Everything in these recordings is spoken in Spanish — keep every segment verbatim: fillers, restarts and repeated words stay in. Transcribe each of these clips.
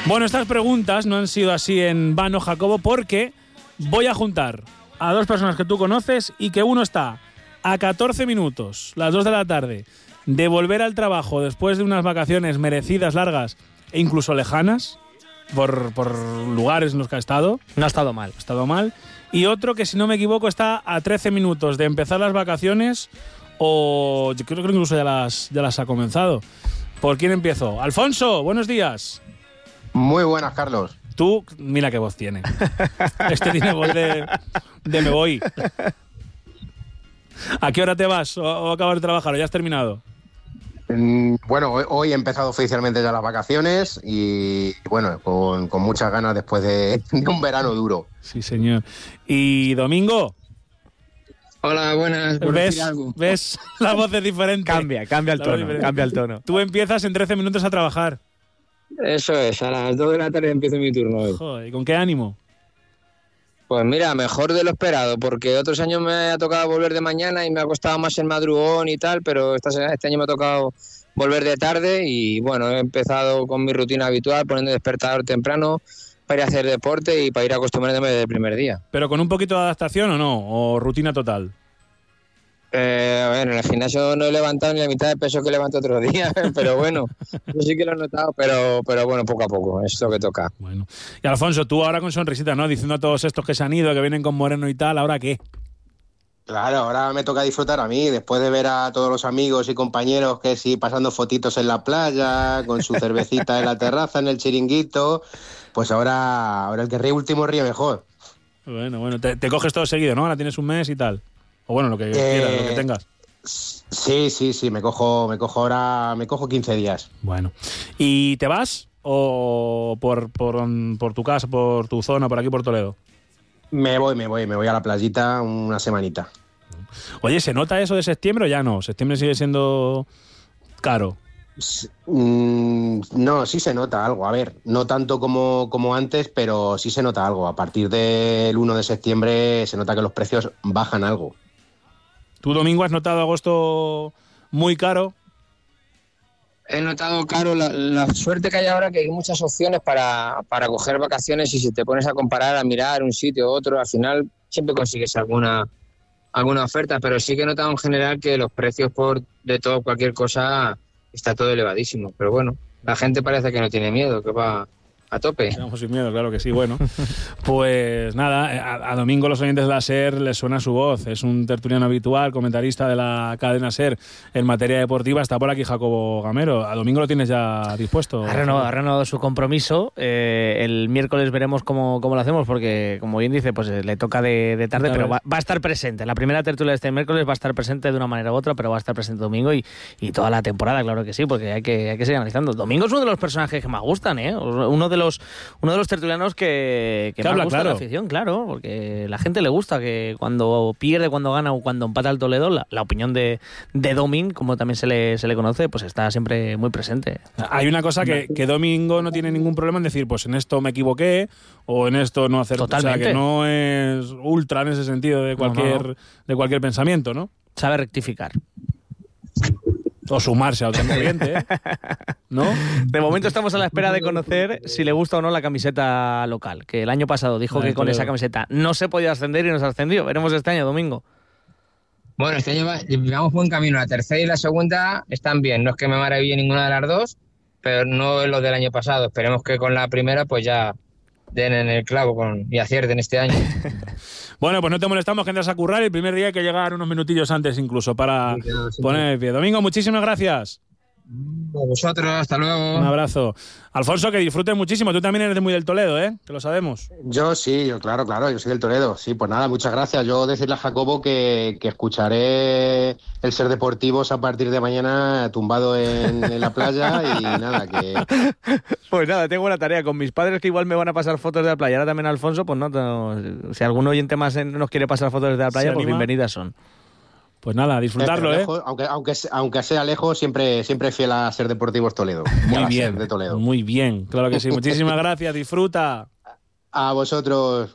Bueno, estas preguntas no han sido así en vano, Jacobo, porque voy a juntar a dos personas que tú conoces y que uno está a catorce minutos, las dos de la tarde, de volver al trabajo después de unas vacaciones merecidas, largas e incluso lejanas, por, por lugares en los que ha estado. No ha estado mal. Ha estado mal. Y otro que, si no me equivoco, está a trece minutos de empezar las vacaciones, o yo creo que incluso ya las, ya las ha comenzado. ¿Por quién empiezo? Alfonso, buenos días. Muy buenas, Carlos. Tú, mira qué voz tiene. Este tiene voz de, de me voy. ¿A qué hora te vas? ¿O, o acabas de trabajar? ¿O ya has terminado? Mm, bueno, hoy, hoy he empezado oficialmente ya las vacaciones y, bueno, con, con muchas ganas después de, de un verano duro. Sí, señor. ¿Y Domingo? Hola, buenas. ¿Por ¿Ves? decir algo? ¿Ves? La voz es diferente. Cambia, cambia el La voz es tono, diferente. cambia el tono. Tú empiezas en trece minutos a trabajar. Eso es, a las dos de la tarde empiezo mi turno hoy. Joder, ¿y con qué ánimo? Pues mira, mejor de lo esperado, porque otros años me ha tocado volver de mañana y me ha costado más el madrugón y tal, pero esta, este año me ha tocado volver de tarde y bueno, he empezado con mi rutina habitual, poniendo el despertador temprano para ir a hacer deporte y para ir acostumbrándome desde el primer día. ¿Pero con un poquito de adaptación o no? ¿O rutina total? Eh, a ver, en el gimnasio no he levantado ni la mitad de peso que levanto otros días, pero bueno, eso sí que lo he notado, pero, pero bueno, poco a poco, es lo que toca. Bueno. Y Alfonso, tú ahora con sonrisita, ¿no? Diciendo a todos estos que se han ido, que vienen con Moreno y tal, ¿ahora qué? Claro, ahora me toca disfrutar a mí, después de ver a todos los amigos y compañeros que sí, pasando fotitos en la playa, con su cervecita en la terraza, en el chiringuito, pues ahora, ahora el que ríe último ríe mejor. Bueno, bueno, te, te coges todo seguido, ¿no? Ahora tienes un mes y tal. O bueno, lo que Eh, quieras, lo que tengas. Sí, sí, sí, me cojo, me cojo ahora, me cojo quince días. Bueno. ¿Y te vas o por, por, por tu casa, por tu zona, por aquí, por Toledo? Me voy, me voy, me voy a la playita una semanita. Oye, ¿se nota eso de septiembre o ya no? ¿Septiembre sigue siendo caro? Mm, no, sí se nota algo. A ver, no tanto como, como antes, pero sí se nota algo. A partir del uno de septiembre se nota que los precios bajan algo. ¿Tú, Domingo, has notado agosto muy caro? He notado, Caro, la, la suerte que hay ahora, que hay muchas opciones para, para coger vacaciones y si te pones a comparar, a mirar un sitio u otro, al final siempre consigues alguna alguna oferta, pero sí que he notado en general que los precios por de todo, cualquier cosa, está todo elevadísimo. Pero bueno, la gente parece que no tiene miedo, que va a tope. Estamos sin miedo, claro que sí. Bueno, pues nada, a, a Domingo los oyentes de la SER les suena su voz. Es un tertuliano habitual, comentarista de la cadena SER en materia deportiva. Está por aquí Jacobo Gamero. A Domingo lo tienes ya dispuesto. Ha renovado, ha renovado su compromiso. Eh, el miércoles veremos cómo, cómo lo hacemos, porque, como bien dice, pues le toca de, de tarde, pero va, va a estar presente. La primera tertulia de este miércoles va a estar presente de una manera u otra, pero va a estar presente Domingo y, y toda la temporada, claro que sí, porque hay que, hay que seguir analizando. Domingo es uno de los personajes que más gustan, ¿eh? Uno de los uno de los tertulianos que, que más habla, gusta claro. de la afición, claro, porque la gente le gusta que cuando pierde, cuando gana o cuando empata el Toledo, la, la opinión de, de Domin, como también se le, se le conoce, pues está siempre muy presente. Hay una cosa que, que Domingo no tiene ningún problema en decir, pues en esto me equivoqué o en esto no hacer. Totalmente. O sea, que no es ultra en ese sentido de cualquier, No, no. de cualquier pensamiento, ¿no? Sabe rectificar. O sumarse a otro corriente, ¿eh? ¿No? De momento estamos a la espera de conocer si le gusta o no la camiseta local, que el año pasado dijo La de que con Toledo. esa camiseta no se podía ascender y nos ascendió. Veremos este año, Domingo. Bueno, este año va- llevamos buen camino. La tercera y la segunda están bien. No es que me maraville ninguna de las dos, pero no es lo del año pasado. Esperemos que con la primera pues ya den en el clavo con, y acierten este año. Bueno, pues no te molestamos que entras a currar. El primer día hay que llegar unos minutillos antes incluso para Sí, claro, sí. poner el pie. Domingo, muchísimas gracias. A vosotros, hasta luego. Un abrazo. Alfonso, que disfrutes muchísimo. Tú también eres muy del Toledo, ¿eh? Que lo sabemos. Yo sí, yo claro, claro, yo soy del Toledo. Sí, pues nada, muchas gracias. Yo decirle a Jacobo que, que escucharé el Ser Deportivos a partir de mañana tumbado en, en la playa y nada, que... Pues nada, tengo una tarea con mis padres que igual me van a pasar fotos de la playa. Ahora también Alfonso, pues no, no si algún oyente más en- nos quiere pasar fotos de la playa, ¿Se pues anima? bienvenidas son. Pues nada, a disfrutarlo, Pero ¿eh? lejos, aunque, aunque, aunque sea lejos, siempre, siempre fiel a Ser Deportivos Toledo. y a Muy la bien, SER de Toledo. muy bien, claro que sí. Muchísimas gracias, disfruta. A vosotros.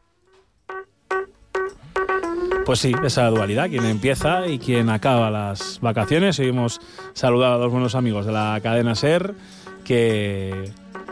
Pues sí, esa dualidad, quien empieza y quien acaba las vacaciones. Hoy hemos saludado a dos buenos amigos de la cadena SER que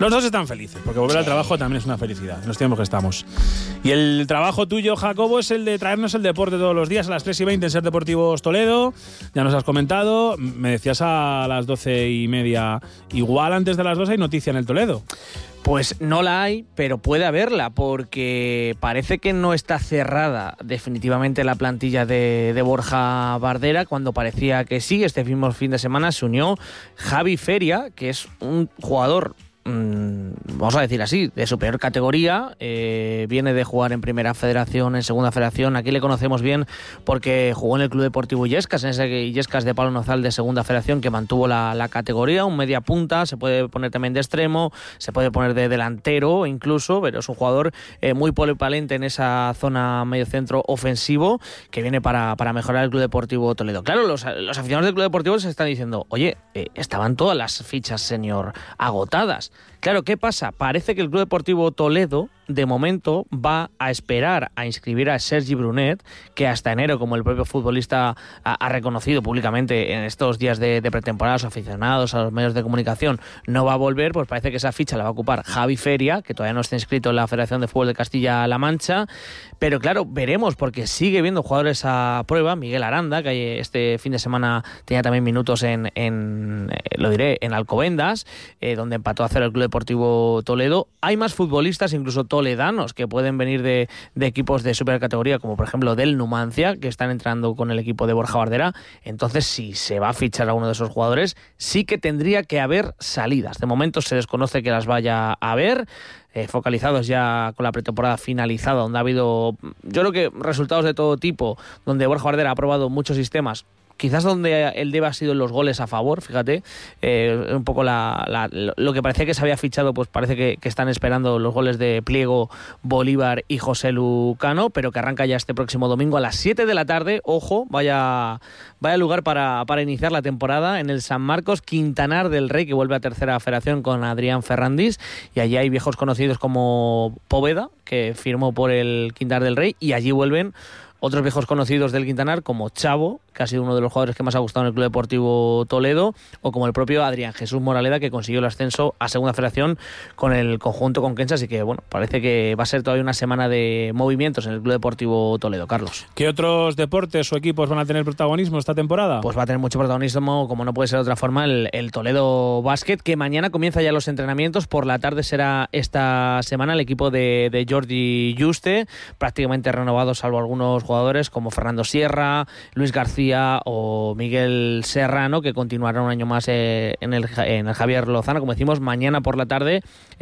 Los dos están felices, porque volver al trabajo también es una felicidad, en los tiempos que estamos. Y el trabajo tuyo, Jacobo, es el de traernos el deporte todos los días a las tres y veinte en Ser Deportivos Toledo. Ya nos has comentado, me decías a las doce y media, igual antes de las dos hay noticia en el Toledo. Pues no la hay, pero puede haberla, porque parece que no está cerrada definitivamente la plantilla de, de Borja Bardera, cuando parecía que sí. Este mismo fin de semana se unió Javi Feria, que es un jugador, mmm, vamos a decir así, de superior categoría. Eh, viene de jugar en Primera Federación, en Segunda Federación. Aquí le conocemos bien porque jugó en el Club Deportivo Illescas, en ese Illescas de Pablo Nozal de Segunda Federación, que mantuvo la, la categoría, un media punta, se puede poner también de extremo, se puede poner de delantero incluso, pero es un jugador eh, muy polivalente en esa zona medio centro ofensivo, que viene para, para mejorar el Club Deportivo Toledo. Claro, los, los aficionados del Club Deportivo se están diciendo, oye, eh, estaban todas las fichas senior agotadas. Claro, ¿qué pasa? Parece que el Club Deportivo Toledo, de momento, va a esperar a inscribir a Sergi Brunet, que hasta enero, como el propio futbolista ha, ha reconocido públicamente en estos días de, de pretemporada, a los aficionados, a los medios de comunicación, no va a volver. Pues parece que esa ficha la va a ocupar Javi Feria, que todavía no está inscrito en la Federación de Fútbol de Castilla-La Mancha. Pero claro, veremos, porque sigue viendo jugadores a prueba. Miguel Aranda, que este fin de semana tenía también minutos en, en eh, lo diré, en Alcobendas, eh, donde empató a cero el Club Deportivo Toledo. Hay más futbolistas, incluso toledanos, que pueden venir de, de equipos de supercategoría, como por ejemplo del Numancia, que están entrando con el equipo de Borja Bardera. Entonces, si se va a fichar a uno de esos jugadores, sí que tendría que haber salidas. De momento se desconoce que las vaya a haber. Eh, focalizados ya con la pretemporada finalizada, donde ha habido, yo creo que resultados de todo tipo, donde Borja Bardera ha probado muchos sistemas. Quizás donde el debe ha sido los goles a favor, fíjate, eh, un poco la, la, lo que parecía que se había fichado, pues parece que, que están esperando los goles de Pliego, Bolívar y José Lucano, pero que arranca ya este próximo domingo a las siete de la tarde. Ojo, vaya, vaya lugar para, para iniciar la temporada en el San Marcos. Quintanar del Rey, que vuelve a Tercera Federación con Adrián Ferrandis, y allí hay viejos conocidos como Poveda, que firmó por el Quintanar del Rey, y allí vuelven otros viejos conocidos del Quintanar, como Chavo, que ha sido uno de los jugadores que más ha gustado en el Club Deportivo Toledo, o como el propio Adrián Jesús Moraleda, que consiguió el ascenso a Segunda Federación con el conjunto conquense. Así que, bueno, parece que va a ser todavía una semana de movimientos en el Club Deportivo Toledo, Carlos. ¿Qué otros deportes o equipos van a tener protagonismo esta temporada? Pues va a tener mucho protagonismo, como no puede ser de otra forma, el, el Toledo Basket, que mañana comienza ya los entrenamientos. Por la tarde será esta semana el equipo de, de Jordi Juste, prácticamente renovado, salvo algunos jugadores como Fernando Sierra, Luis García o Miguel Serrano, que continuará un año más eh, en, el, en el Javier Lozano. Como decimos, mañana por la tarde,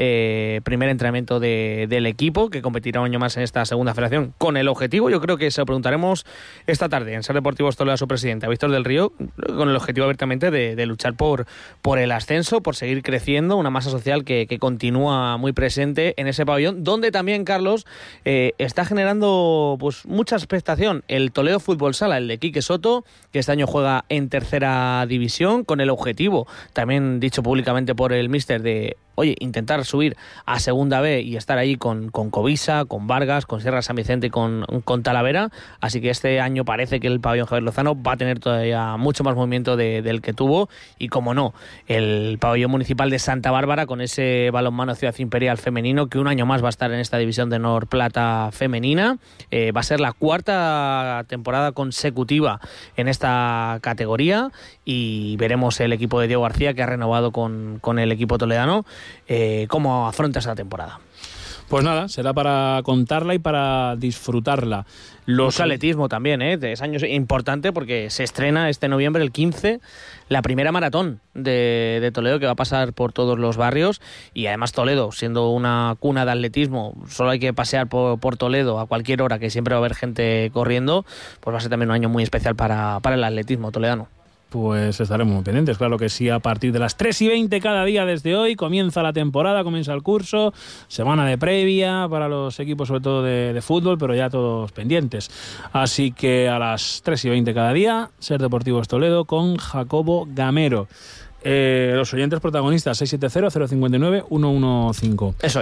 eh, primer entrenamiento de, del equipo, que competirá un año más en esta Segunda Federación, con el objetivo, yo creo que se lo preguntaremos esta tarde en Ser Deportivos Toledo a su presidente, a Víctor del Río, con el objetivo abiertamente de, de luchar por, por el ascenso, por seguir creciendo, una masa social que, que continúa muy presente en ese pabellón, donde también, Carlos, eh, está generando pues mucha expectación el Toledo Fútbol Sala, el de Quique Soto, que este año juega en Tercera División, con el objetivo, también dicho públicamente por el míster, de oye, intentar subir a Segunda B y estar ahí con, con Covisa, con Vargas, con Sierra San Vicente y con, con Talavera. Así que este año parece que el pabellón Javier Lozano va a tener todavía mucho más movimiento de, del que tuvo. Y como no, el pabellón municipal de Santa Bárbara, con ese balonmano Ciudad Imperial femenino, que un año más va a estar en esta división de Nor Plata femenina. Eh, va a ser la cuarta temporada consecutiva en esta categoría, y veremos el equipo de Diego García, que ha renovado con, con el equipo toledano, Eh, cómo afronta esa temporada. Pues nada, será para contarla y para disfrutarla. Los atletismo también, ¿eh? Es año importante porque se estrena este noviembre, el quince, la primera maratón de, de Toledo, que va a pasar por todos los barrios. Y además Toledo, siendo una cuna de atletismo, solo hay que pasear por, por Toledo a cualquier hora, que siempre va a haber gente corriendo. Pues va a ser también un año muy especial para, para el atletismo toledano. Pues estaremos muy pendientes, claro que sí. A partir de las tres y veinte cada día desde hoy comienza la temporada, comienza el curso, semana de previa para los equipos sobre todo de, de fútbol, pero ya todos pendientes. Así que a las tres y veinte cada día, Ser Deportivos Toledo con Jacobo Gamero. Eh, los oyentes protagonistas, seis siete cero, cero cinco nueve, uno uno cinco. Eso es.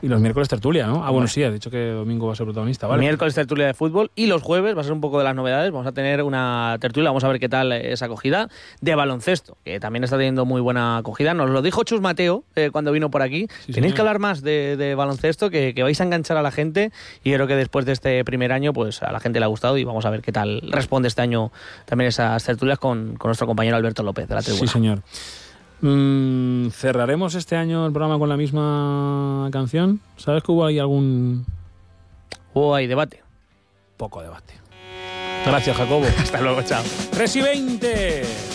Y los miércoles tertulia, ¿no? Ah, bueno, sí, ha dicho que domingo va a ser protagonista, ¿vale? Miércoles tertulia de fútbol y los jueves va a ser un poco de las novedades. Vamos a tener una tertulia, vamos a ver qué tal esa acogida de baloncesto, que también está teniendo muy buena acogida. Nos lo dijo Chus Mateo eh, cuando vino por aquí. Sí, Tenéis señor. que hablar más de, de baloncesto, que, que vais a enganchar a la gente, y creo que después de este primer año, pues a la gente le ha gustado y vamos a ver qué tal responde este año también esas tertulias con, con nuestro compañero Alberto López de la Tribuna. Sí, señor. Mm, ¿Cerraremos este año el programa con la misma canción? ¿Sabes que hubo ahí algún Oh, hay debate. poco debate? Gracias, Jacobo. Hasta luego, chao. tres y veinte.